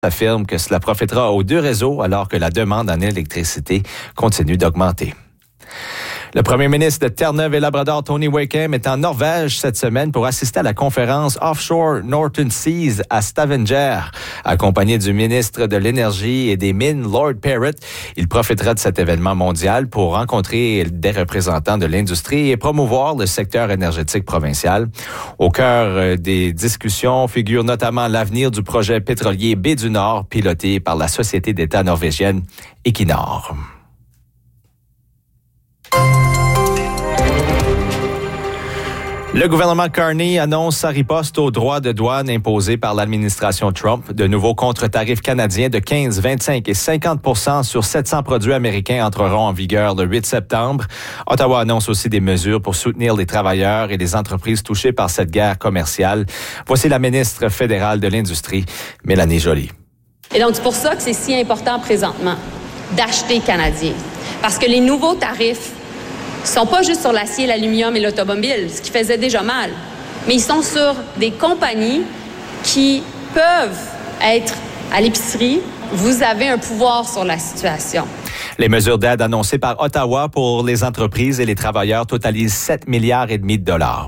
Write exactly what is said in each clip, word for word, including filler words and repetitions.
affirme que cela profitera aux deux réseaux alors que la demande en électricité continue d'augmenter. Le premier ministre de Terre-Neuve et Labrador, Tony Wakeham, est en Norvège cette semaine pour assister à la conférence Offshore Northern Seas à Stavanger. Accompagné du ministre de l'Énergie et des Mines, Lord Parrott, il profitera de cet événement mondial pour rencontrer des représentants de l'industrie et promouvoir le secteur énergétique provincial. Au cœur des discussions figure notamment l'avenir du projet pétrolier Baie du Nord, piloté par la société d'État norvégienne Equinor. Le gouvernement Carney annonce sa riposte aux droits de douane imposés par l'administration Trump. De nouveaux contre-tarifs canadiens de quinze, vingt-cinq et cinquante pour cent sur sept cents produits américains entreront en vigueur le huit septembre. Ottawa annonce aussi des mesures pour soutenir les travailleurs et les entreprises touchées par cette guerre commerciale. Voici la ministre fédérale de l'Industrie, Mélanie Joly. Et donc, c'est pour ça que c'est si important présentement d'acheter canadien. Parce que les nouveaux tarifs ne sont pas juste sur l'acier, l'aluminium et l'automobile, ce qui faisait déjà mal, mais ils sont sur des compagnies qui peuvent être à l'épicerie. Vous avez un pouvoir sur la situation. Les mesures d'aide annoncées par Ottawa pour les entreprises et les travailleurs totalisent sept milliards et demi de dollars.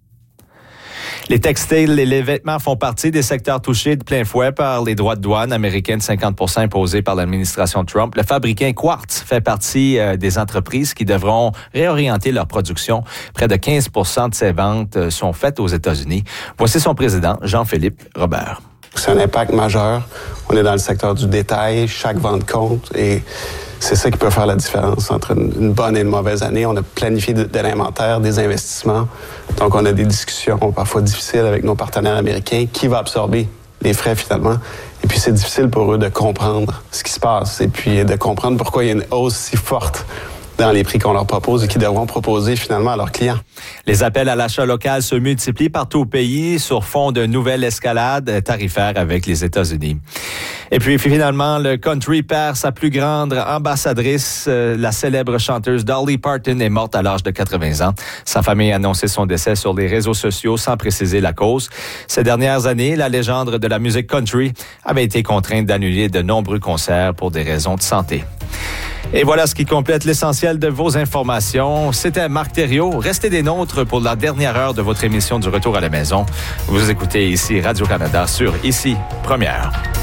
Les textiles et les vêtements font partie des secteurs touchés de plein fouet par les droits de douane américains de cinquante pour cent imposés par l'administration Trump. Le fabricant Quartz fait partie euh, des entreprises qui devront réorienter leur production. Près de quinze pour cent de ces ventes sont faites aux États-Unis. Voici son président, Jean-Philippe Robert. C'est un impact majeur. On est dans le secteur du détail, chaque vente compte et c'est ça qui peut faire la différence entre une bonne et une mauvaise année. On a planifié de, de l'inventaire, des investissements. Donc, on a des discussions parfois difficiles avec nos partenaires américains. Qui va absorber les frais finalement? Et puis, c'est difficile pour eux de comprendre ce qui se passe et puis de comprendre pourquoi il y a une hausse si forte dans les prix qu'on leur propose et qu'ils devront proposer finalement à leurs clients. Les appels à l'achat local se multiplient partout au pays sur fond de nouvelles escalades tarifaires avec les États-Unis. Et puis finalement, le country perd sa plus grande ambassadrice. La célèbre chanteuse Dolly Parton est morte à l'âge de quatre-vingts ans. Sa famille a annoncé son décès sur les réseaux sociaux sans préciser la cause. Ces dernières années, la légende de la musique country avait été contrainte d'annuler de nombreux concerts pour des raisons de santé. Et voilà ce qui complète l'essentiel de vos informations. C'était Marc Thériault. Restez des nôtres pour la dernière heure de votre émission du Retour à la maison. Vous écoutez ici Radio-Canada sur Ici Première.